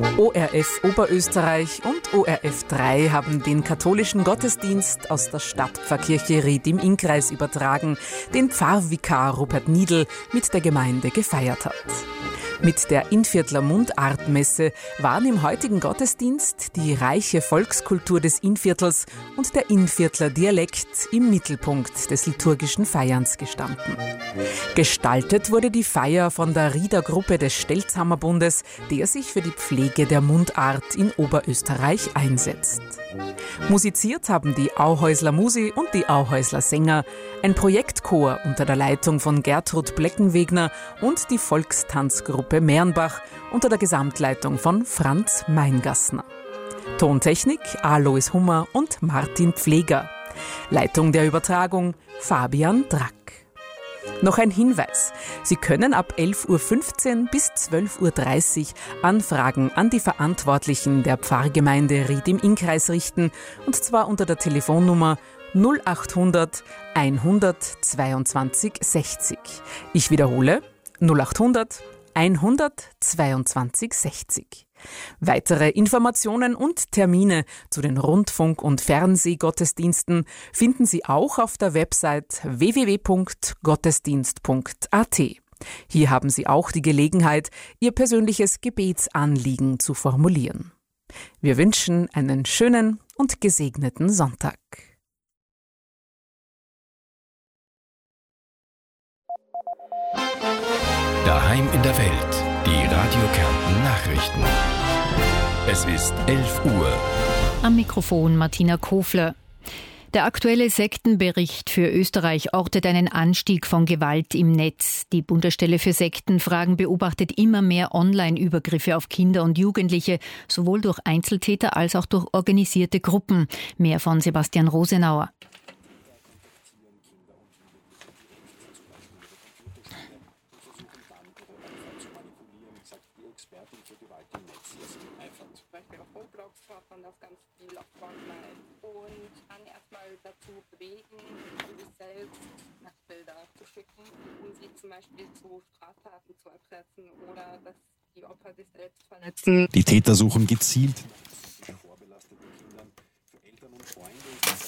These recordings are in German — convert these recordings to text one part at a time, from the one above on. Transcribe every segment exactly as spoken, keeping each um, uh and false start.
O R F Oberösterreich und O R F drei haben den katholischen Gottesdienst aus der Stadtpfarrkirche Ried im Innkreis übertragen, den Pfarrvikar Rupert Niedl mit der Gemeinde gefeiert hat. Mit der Innviertler Mundartmesse waren im heutigen Gottesdienst die reiche Volkskultur des Innviertels und der Innviertler Dialekt im Mittelpunkt des liturgischen Feierns gestanden. Gestaltet wurde die Feier von der Rieder Gruppe des Stelzhammerbundes, der sich für die Pflege der Mundart in Oberösterreich einsetzt. Musiziert haben die Auhäusler Musi und die Auhäusler Sänger, ein Projektchor unter der Leitung von Gertrud Bleckenwegner und die Volkstanzgruppe Mernbach unter der Gesamtleitung von Franz Meingassner. Tontechnik Alois Hummer und Martin Pfleger. Leitung der Übertragung Fabian Drack. Noch ein Hinweis. Sie können ab elf Uhr fünfzehn bis zwölf Uhr dreißig Anfragen an die Verantwortlichen der Pfarrgemeinde Ried im Innkreis richten, und zwar unter der Telefonnummer null achthundert hundertzweiundzwanzig sechzig. Ich wiederhole null achthundert hundertzweiundzwanzig sechzig. Weitere Informationen und Termine zu den Rundfunk- und Fernsehgottesdiensten finden Sie auch auf der Website w w w punkt gottesdienst punkt a t. Hier haben Sie auch die Gelegenheit, Ihr persönliches Gebetsanliegen zu formulieren. Wir wünschen einen schönen und gesegneten Sonntag. Daheim in der Welt, die Radio Kärnten Nachrichten. Es ist elf Uhr. Am Mikrofon Martina Kofler. Der aktuelle Sektenbericht für Österreich ortet einen Anstieg von Gewalt im Netz. Die Bundesstelle für Sektenfragen beobachtet immer mehr Online-Übergriffe auf Kinder und Jugendliche, sowohl durch Einzeltäter als auch durch organisierte Gruppen. Mehr von Sebastian Rosenauer. Auf ganz viel auf Online und dann erstmal dazu bewegen, sich selbst Nachtbilder zu schicken, um sie zum Beispiel zu Straftaten zu erpressen oder dass die Opfer sich selbst verletzen. Die Täter suchen gezielt vorbelastete Kindern für Eltern und Freunde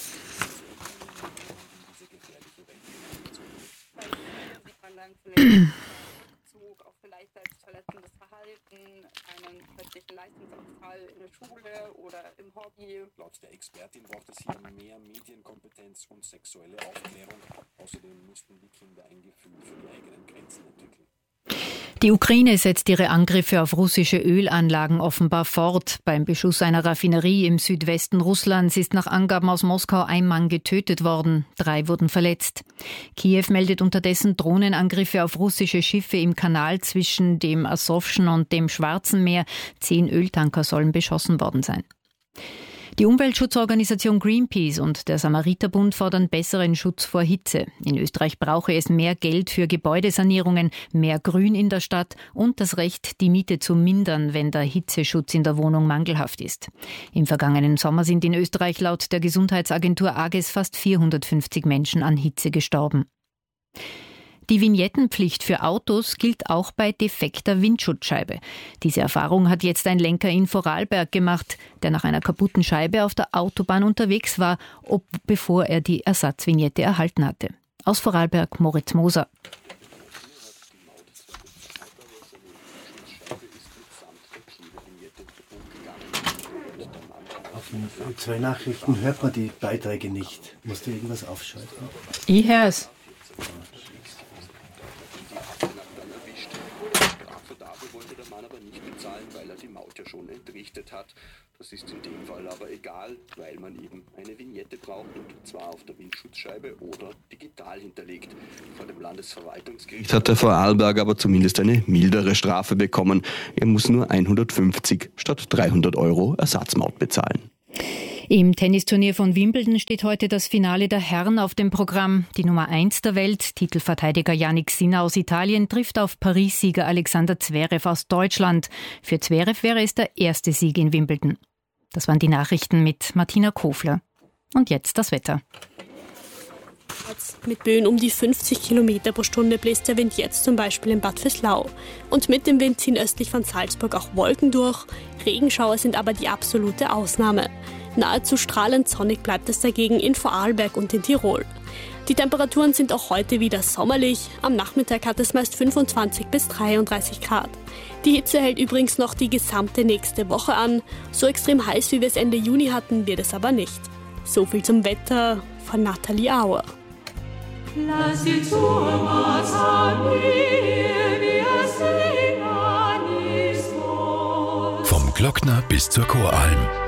diese gefährliche Welt. Sieht man dann vielleicht Bezug auf vielleicht selbstverletzendes Verhalten, einen plötzlichen Leistungsausfall in der Schule oder im Hobby. Laut der Expertin braucht es hier mehr Medienkompetenz und sexuelle Aufklärung. Außerdem müssten die Kinder ein Gefühl für die eigenen Grenzen entwickeln. Die Ukraine setzt ihre Angriffe auf russische Ölanlagen offenbar fort. Beim Beschuss einer Raffinerie im Südwesten Russlands ist nach Angaben aus Moskau ein Mann getötet worden. Drei wurden verletzt. Kiew meldet unterdessen Drohnenangriffe auf russische Schiffe im Kanal zwischen dem Asowschen und dem Schwarzen Meer. Zehn Öltanker sollen beschossen worden sein. Die Umweltschutzorganisation Greenpeace und der Samariterbund fordern besseren Schutz vor Hitze. In Österreich brauche es mehr Geld für Gebäudesanierungen, mehr Grün in der Stadt und das Recht, die Miete zu mindern, wenn der Hitzeschutz in der Wohnung mangelhaft ist. Im vergangenen Sommer sind in Österreich laut der Gesundheitsagentur AGES fast vierhundertfünfzig Menschen an Hitze gestorben. Die Vignettenpflicht für Autos gilt auch bei defekter Windschutzscheibe. Diese Erfahrung hat jetzt ein Lenker in Vorarlberg gemacht, der nach einer kaputten Scheibe auf der Autobahn unterwegs war, ob, bevor er die Ersatzvignette erhalten hatte. Aus Vorarlberg Moritz Moser. Auf den zwei Nachrichten hört man die Beiträge nicht. Musst du irgendwas aufschalten? Ich hör's. Wollte der Mann aber nicht bezahlen, weil er die Maut ja schon entrichtet hat. Das ist in dem Fall aber egal, weil man eben eine Vignette braucht, und zwar auf der Windschutzscheibe oder digital hinterlegt. Vor dem Landesverwaltungsgericht hat der Vorarlberg aber zumindest eine mildere Strafe bekommen. Er muss nur hundertfünfzig statt dreihundert Euro Ersatzmaut bezahlen. Im Tennisturnier von Wimbledon steht heute das Finale der Herren auf dem Programm. Die Nummer eins der Welt, Titelverteidiger Jannik Sinner aus Italien, trifft auf Paris-Sieger Alexander Zverev aus Deutschland. Für Zverev wäre es der erste Sieg in Wimbledon. Das waren die Nachrichten mit Martina Kofler. Und jetzt das Wetter. Mit Böen um die fünfzig Kilometer pro Stunde bläst der Wind jetzt zum Beispiel in Bad Vöslau. Und mit dem Wind ziehen östlich von Salzburg auch Wolken durch. Regenschauer sind aber die absolute Ausnahme. Nahezu strahlend sonnig bleibt es dagegen in Vorarlberg und in Tirol. Die Temperaturen sind auch heute wieder sommerlich. Am Nachmittag hat es meist fünfundzwanzig bis dreiunddreißig Grad. Die Hitze hält übrigens noch die gesamte nächste Woche an. So extrem heiß, wie wir es Ende Juni hatten, wird es aber nicht. So viel zum Wetter von Nathalie Auer. Lass die Turmas an mir, wir singen ist wohl. Vom Glockner bis zur Choralm.